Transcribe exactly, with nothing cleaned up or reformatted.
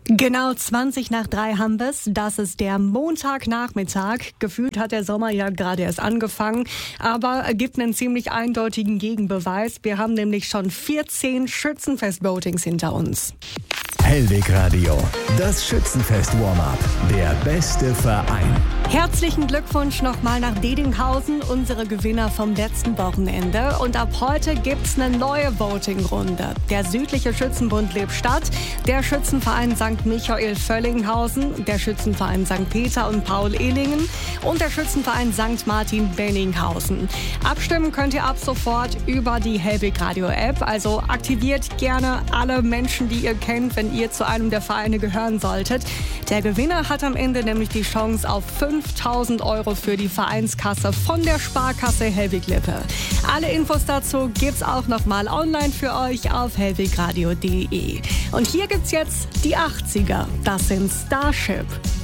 Genau zwanzig nach drei haben wir's. Das ist der Montagnachmittag. Gefühlt hat der Sommer ja gerade erst angefangen, aber gibt einen ziemlich eindeutigen Gegenbeweis. Wir haben nämlich schon vierzehn Schützenfest-Votings hinter uns. Hellweg Radio, das Schützenfest-Warm-Up, der beste Verein. Herzlichen Glückwunsch nochmal nach Dedinghausen, unsere Gewinner vom letzten Wochenende. Und ab heute gibt's eine neue Voting-Runde. Der südliche Schützenbund Lippstadt, der Schützenverein Sankt Michael Völlinghausen, der Schützenverein Sankt Peter und Paul Ehlingen und der Schützenverein Sankt Martin Benninghausen. Abstimmen könnt ihr ab sofort über die Hellweg Radio App. Also aktiviert gerne alle Menschen, die ihr kennt, wenn ihr zu einem der Vereine gehören solltet. Der Gewinner hat am Ende nämlich die Chance auf fünftausend Euro für die Vereinskasse von der Sparkasse Hellwig-Lippe. Alle Infos dazu gibt's auch nochmal online für euch auf hellwegradio punkt de. Und hier gibt's jetzt die achtziger. Das sind Starship.